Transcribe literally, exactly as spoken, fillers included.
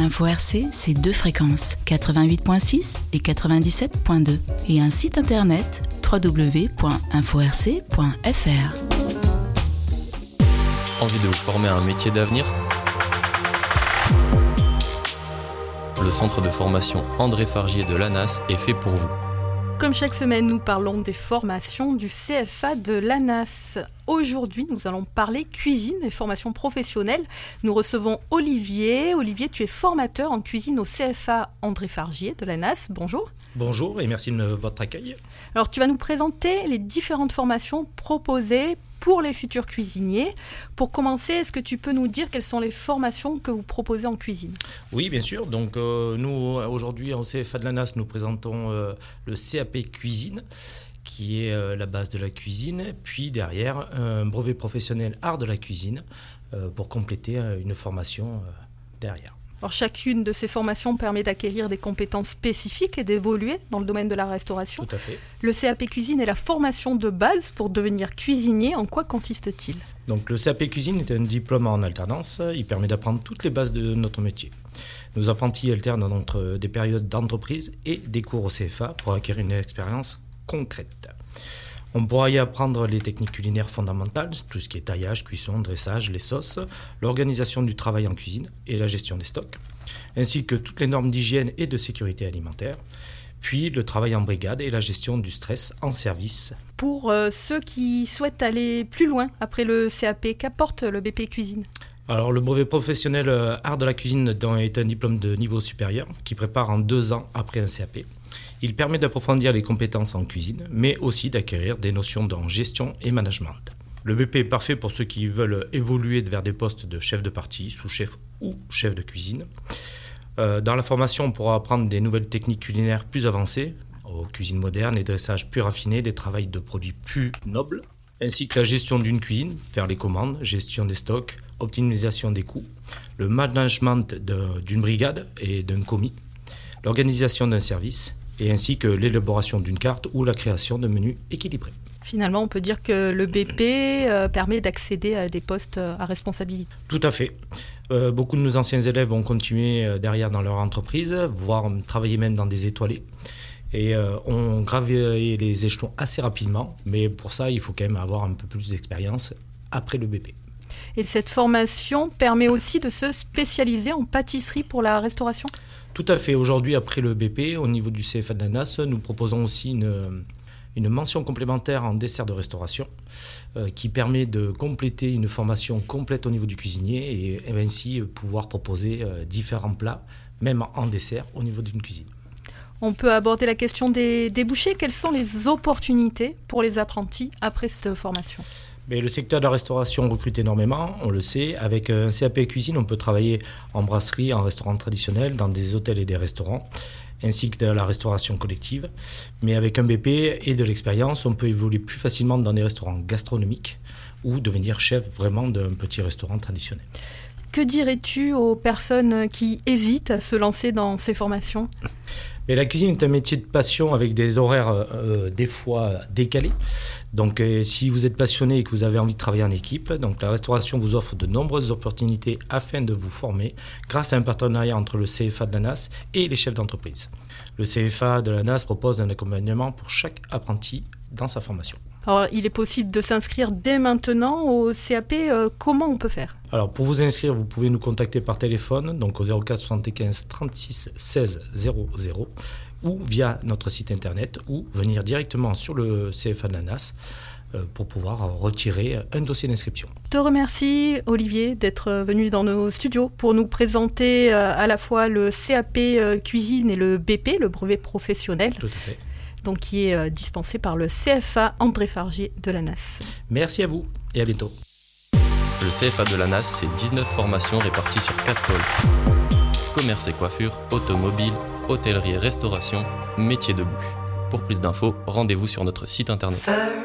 Info R C, c'est deux fréquences, quatre-vingt-huit virgule six et quatre-vingt-dix-sept virgule deux, et un site internet w w w point info r c point f r. Envie de vous former à un métier d'avenir ? Le centre de formation André Fargier de l'A N A S est fait pour vous. Comme chaque semaine, nous parlons des formations du C F A de l'A N A S. Aujourd'hui, nous allons parler cuisine et formation professionnelle. Nous recevons Olivier. Olivier, tu es formateur en cuisine au C F A André Fargier de l'A N A S. Bonjour. Bonjour et merci de votre accueil. Alors, tu vas nous présenter les différentes formations proposées pour les futurs cuisiniers. Pour commencer, est-ce que tu peux nous dire quelles sont les formations que vous proposez en cuisine ? Oui, bien sûr. Donc, euh, nous, aujourd'hui, au C F A de l'A N A S, nous présentons euh, le C A P Cuisine, qui est euh, la base de la cuisine, puis derrière, un brevet professionnel art de la cuisine, euh, pour compléter euh, une formation euh, derrière. Alors, chacune de ces formations permet d'acquérir des compétences spécifiques et d'évoluer dans le domaine de la restauration. Tout à fait. Le C A P Cuisine est la formation de base pour devenir cuisinier. En quoi consiste-t-il ? Donc, le C A P Cuisine est un diplôme en alternance. Il permet d'apprendre toutes les bases de notre métier. Nos apprentis alternent entre des périodes d'entreprise et des cours au C F A pour acquérir une expérience concrète. On pourra y apprendre les techniques culinaires fondamentales, tout ce qui est taillage, cuisson, dressage, les sauces, l'organisation du travail en cuisine et la gestion des stocks, ainsi que toutes les normes d'hygiène et de sécurité alimentaire, puis le travail en brigade et la gestion du stress en service. Pour euh, ceux qui souhaitent aller plus loin après le C A P, qu'apporte le B P Cuisine ? Alors, le brevet professionnel euh, art de la cuisine est un diplôme de niveau supérieur qui prépare en deux ans après un C A P. Il permet d'approfondir les compétences en cuisine, mais aussi d'acquérir des notions en gestion et management. Le B P est parfait pour ceux qui veulent évoluer vers des postes de chef de partie, sous-chef ou chef de cuisine. Euh, dans la formation, on pourra apprendre des nouvelles techniques culinaires plus avancées, aux cuisines modernes, les dressages plus raffinés, des travails de produits plus nobles, ainsi que la gestion d'une cuisine, faire les commandes, gestion des stocks, optimisation des coûts, le management de, d'une brigade et d'un commis, l'organisation d'un service, et ainsi que l'élaboration d'une carte ou la création de menus équilibrés. Finalement, on peut dire que le B P euh, permet d'accéder à des postes à responsabilité. Tout à fait. Euh, beaucoup de nos anciens élèves vont continuer euh, derrière dans leur entreprise, voire travailler même dans des étoilés. Et euh, on gravé les échelons assez rapidement, mais pour ça, il faut quand même avoir un peu plus d'expérience après le B P. Et cette formation permet aussi de se spécialiser en pâtisserie pour la restauration ? Tout à fait. Aujourd'hui, après le B P, au niveau du C F A de l'A N A S, nous proposons aussi une, une mention complémentaire en dessert de restauration euh, qui permet de compléter une formation complète au niveau du cuisinier et, et ainsi pouvoir proposer euh, différents plats, même en dessert, au niveau d'une cuisine. On peut aborder la question des débouchés. Quelles sont les opportunités pour les apprentis après cette formation ? Mais le secteur de la restauration recrute énormément, on le sait. Avec un C A P cuisine, on peut travailler en brasserie, en restaurant traditionnel, dans des hôtels et des restaurants, ainsi que dans la restauration collective. Mais avec un B P et de l'expérience, on peut évoluer plus facilement dans des restaurants gastronomiques ou devenir chef vraiment d'un petit restaurant traditionnel. Que dirais-tu aux personnes qui hésitent à se lancer dans ces formations ? Mais la cuisine est un métier de passion avec des horaires euh, des fois décalés. Donc euh, si vous êtes passionné et que vous avez envie de travailler en équipe, donc la restauration vous offre de nombreuses opportunités afin de vous former grâce à un partenariat entre le C F A de l'A N A S et les chefs d'entreprise. Le C F A de l'A N A S propose un accompagnement pour chaque apprenti dans sa formation. Alors, il est possible de s'inscrire dès maintenant au C A P. Euh, comment on peut faire ? Alors, pour vous inscrire, vous pouvez nous contacter par téléphone, donc au zéro quatre soixante-quinze trente-six seize zéro zéro, ou via notre site internet, ou venir directement sur le C F A de l'A N A S euh, pour pouvoir retirer un dossier d'inscription. Je te remercie, Olivier, d'être venu dans nos studios pour nous présenter euh, à la fois le C A P euh, cuisine et le B P, le brevet professionnel. Tout à fait. Donc qui est euh, dispensé par le C F A André Fargier de l'A N A S. Merci à vous et à bientôt. Le C F A de l'A N A S, c'est dix-neuf formations réparties sur quatre pôles. Commerce et coiffure, automobile, hôtellerie et restauration, métier de bouche. Pour plus d'infos, rendez-vous sur notre site internet.